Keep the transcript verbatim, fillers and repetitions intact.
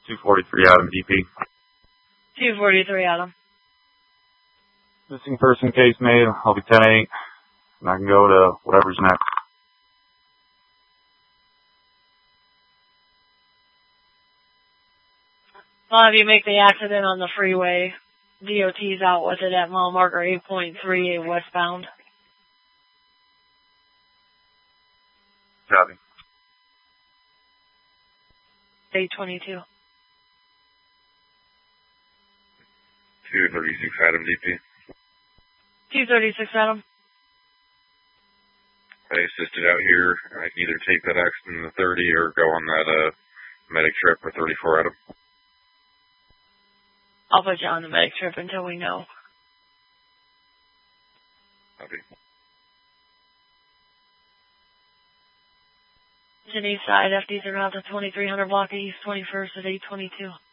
two forty-three Adam D P. two forty-three Adam. Missing person case made. I'll be ten eight. And I can go to whatever's next. I'll have you make the accident on the freeway. D O T's out with it at mile marker eight point three eight westbound. Copy. eight twenty-two. two thirty-six Adam D P. two thirty-six Adam. I assisted out here. I can either take that accident in the thirty or go on that uh, medic trip for thirty-four Adam. I'll put you on the medic trip until we know. Copy. It's an east side. F Ds are out to twenty-three hundred block east, twenty-first at eight twenty-two.